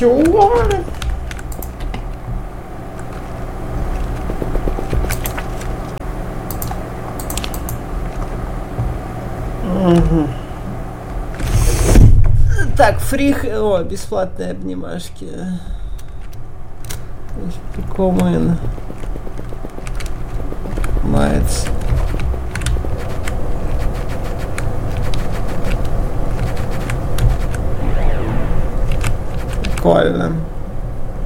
Чего? Угу. Так, фрих... О, бесплатные обнимашки. Прикольно. Мается. Прикольно.